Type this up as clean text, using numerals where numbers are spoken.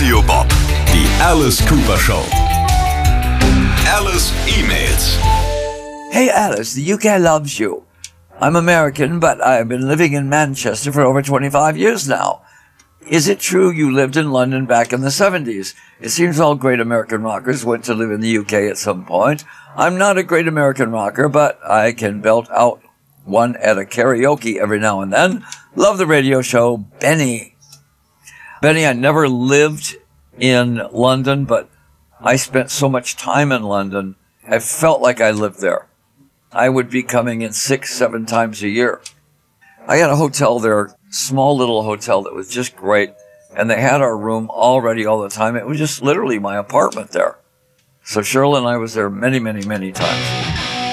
Radio Bob. Die Alice Cooper Show. Alice emails. Hey Alice, the UK loves you. I'm American, but I've been living in Manchester for over 25 years now. Is it true you lived in London back in the 70s? It seems all great American rockers went to live in the UK at some point. I'm not a great American rocker, but I can belt out one at a karaoke every now and then. Love the radio show, Benny. Benny, I never lived in London, but I spent so much time in London, I felt like I lived there. I would be coming in 6-7 times a year. I had a hotel there, small little hotel that was just great, and they had our room all ready all the time. It was just literally my apartment there. So Cheryl and I was there many, many, many times.